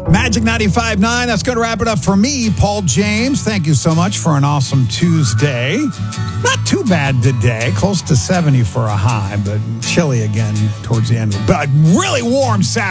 Magic 95.9. That's going to wrap it up for me, Paul James. Thank you so much for an awesome Tuesday. Not too bad today. Close to 70 for a high, but chilly again towards the end. But really warm Saturday.